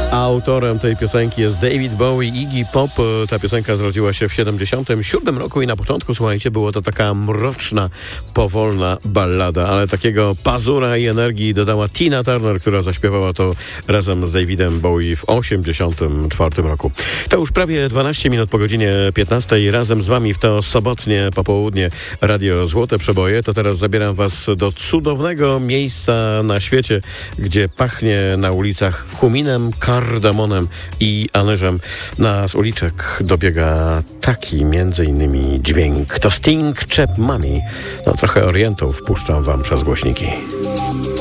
Autorem tej piosenki jest David Bowie, Iggy Pop. Ta piosenka zrodziła się w 1977 roku i na początku, słuchajcie, było to taka mroczna, powolna ballada, ale takiego pazura i energii dodała Tina Turner, która zaśpiewała to razem z Davidem Bowie w 1984 roku. To już prawie 12 minut po godzinie 15. Razem z wami w to sobotnie popołudnie Radio Złote Przeboje. To teraz zabieram was do cudownego miejsca na świecie, gdzie pachnie na ulicach kuminem, kardamonem i anyżem. Z uliczek dobiega taki między innymi dźwięk. To Sting, Chap Money. Trochę orientów wpuszczam wam przez głośniki.